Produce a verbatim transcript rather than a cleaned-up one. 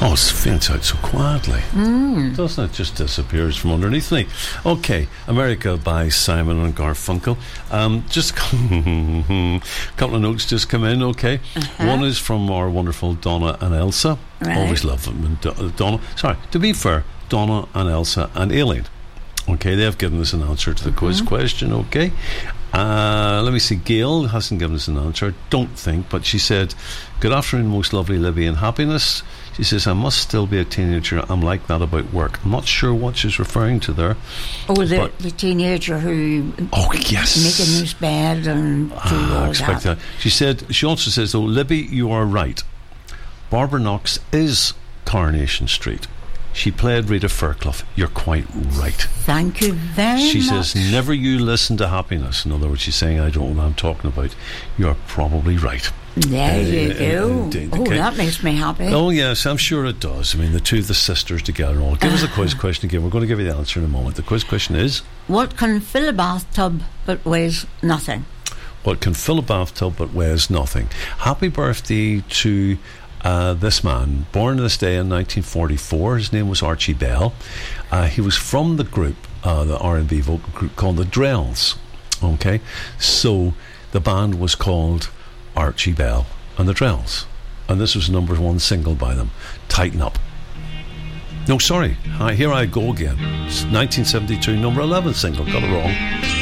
Oh, it fades out so quietly. Mm. Doesn't it? Just disappears from underneath me. Okay, America by Simon and Garfunkel. Um, just a couple of notes just come in, okay? Uh-huh. One is from our wonderful Donna and Elsa. Right. Always love them when Do- Donna... Sorry, to be fair, Donna and Elsa and Aileen. Okay, they have given us an answer to the mm-hmm. quiz question, okay? Uh, let me see, Gail hasn't given us an answer, I don't think, but she said, good afternoon, most lovely Libby and happiness. She says, I must still be a teenager. I'm like that about work. I'm not sure what she's referring to there. Oh, the, the teenager who... Oh, yes. Making his bed and do ah, all I expect that. that. She said, she also says, though, Libby, you are right. Barbara Knox is Coronation Street. She played Rita Fairclough. You're quite right. Thank you very she much. She says, never you listen to happiness. In other words, she's saying, I don't know what I'm talking about. You're probably right. There uh, you go. Uh, uh, oh, okay. That makes me happy. Oh, yes, I'm sure it does. I mean, the two of the sisters together and all. Give us the quiz question again. We're going to give you the answer in a moment. The quiz question is... What can fill a bathtub but weighs nothing? What can fill a bathtub but weighs nothing? Happy birthday to... Uh, this man, born this day in nineteen forty-four, his name was Archie Bell. Uh, he was from the group, uh, the R and B vocal group called the Drells. Okay, so the band was called Archie Bell and the Drells, and this was the number one single by them, Tighten Up. No, sorry, I, here I go again. It's nineteen seventy-two, number eleven single, got it wrong.